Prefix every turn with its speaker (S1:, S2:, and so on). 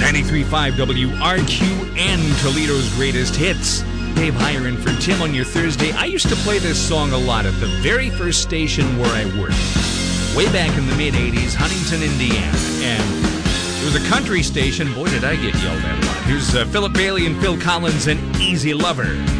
S1: 93.5 WRQN, Toledo's greatest hits. Dave Hyron for Tim on your Thursday. I used to play this song a lot at the very first station where I worked. Way back in the mid-'80s, Huntington, Indiana. And it was a country station. Boy, did I get yelled at a lot. Here's Philip Bailey and Phil Collins and Easy Lover.